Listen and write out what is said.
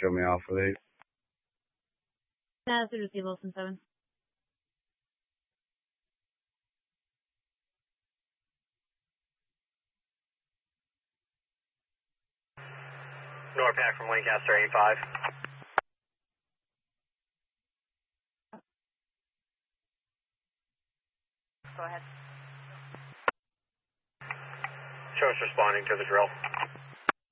show me off of these. That's the receive Wilson 7. Norpac from Lancaster 85. Go ahead. Show us responding to the drill.